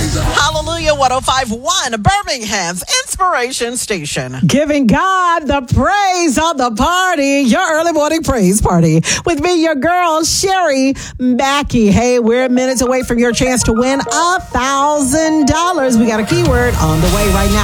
Hallelujah 105.1, Birmingham's Inspiration Station. Giving God the praise on the party, your early morning praise party. With me, your girl, Sherry Mackey. Hey, we're minutes away from your chance to win $1,000. We got a keyword on the way right now.